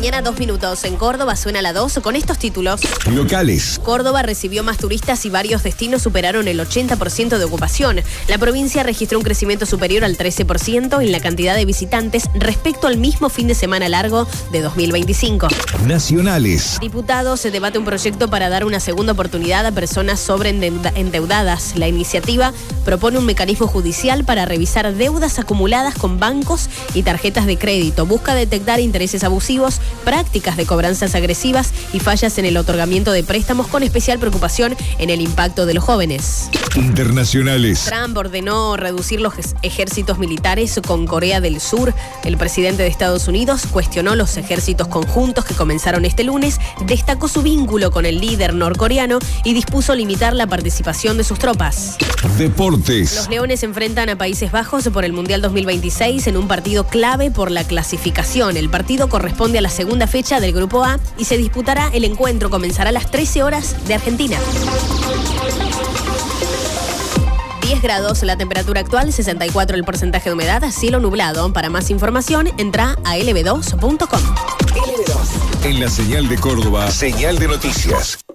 mañana, 2 minutos. En Córdoba suena la 2 con estos títulos. Locales. Córdoba recibió más turistas y varios destinos superaron el 80% de ocupación. La provincia registró un crecimiento superior al 13% en la cantidad de visitantes respecto al mismo fin de semana largo de 2025. Nacionales. Diputados se debate un proyecto para dar una segunda oportunidad a personas sobreendeudadas. La iniciativa propone un mecanismo judicial para revisar deudas acumuladas con bancos y tarjetas de crédito. Busca detectar intereses abusivos, prácticas de cobranzas agresivas y fallas en el otorgamiento de préstamos, con especial preocupación en el impacto de los jóvenes. Internacionales. Trump ordenó reducir los ejércitos militares con Corea del Sur. El presidente de Estados Unidos cuestionó los ejércitos conjuntos que comenzaron este lunes, destacó su vínculo con el líder norcoreano y dispuso limitar la participación de sus tropas. Deportes. Los Leones se enfrentan a Países Bajos por el Mundial 2026 en un partido clave por la clasificación. El partido corresponde a la segunda fecha del Grupo A y se disputará el encuentro. Comenzará a las 13 horas de Argentina. 10 grados la temperatura actual, 64 el porcentaje de humedad, cielo nublado. Para más información, entra a lb2.com. LB2. En la señal de Córdoba, señal de noticias.